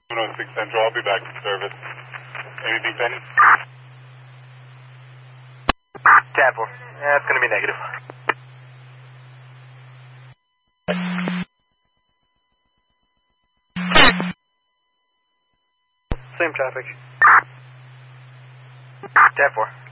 106 Central, I'll be back in service. Anything pending? 10-4. Yeah, it's going to be negative. Same traffic. 10-4.